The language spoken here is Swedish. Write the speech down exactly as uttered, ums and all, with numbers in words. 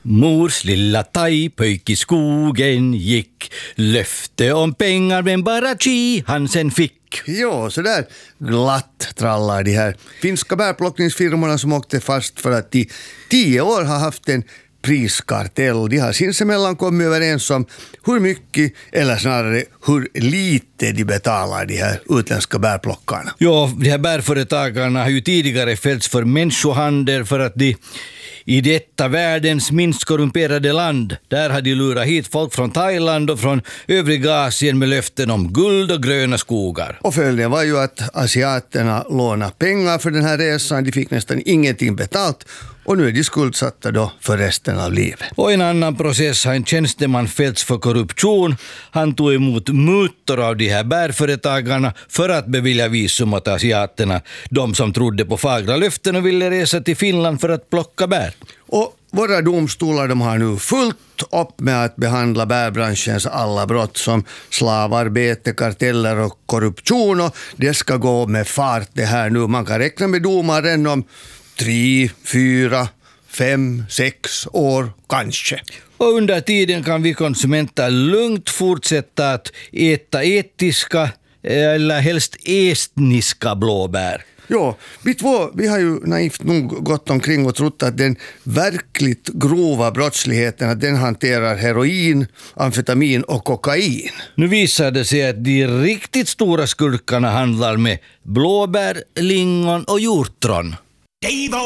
Mors lilla tajpöjk i skogen gick, löfte om pengar men bara chi han sen fick. Jo, så där glatt trallar de här finska bärplockningsfirmorna som åkte fast för att de tio år har haft en priskartell. De har sinsemellan kommit överens om hur mycket, eller snarare hur lite de betalar de här utländska bärplockarna. Ja, de här bärföretagarna har ju tidigare fällts för människohandel för att de i detta världens minst korrumperade land, där har de lurat hit folk från Thailand och från övriga Asien med löften om guld och gröna skogar. Och följden var ju att asiaterna lånade pengar för den här resan. De fick nästan ingenting betalt och nu är de skuldsatta då för resten av livet. Och en annan process har en tjänsteman fällts för korruption. Han tog emot mutor av de här bärföretagarna för att bevilja visum åt asiaterna, de som trodde på fagra löften och ville resa till Finland för att plocka bär. Och våra domstolar de har nu fullt upp med att behandla bärbranschens alla brott som slavarbete, karteller och korruption, och det ska gå med fart det här nu. Man kan räkna med domaren om tre, fyra, fem, sex år kanske. Och under tiden kan vi konsumenter lugnt fortsätta att äta etiska eller helst estniska blåbär. Ja, vi två, vi har ju naivt nog gått omkring och trott att den verkligt grova brottsligheten, att den hanterar heroin, amfetamin och kokain. Nu visar det sig att de riktigt stora skurkarna handlar med blåbär, lingon och hjortron.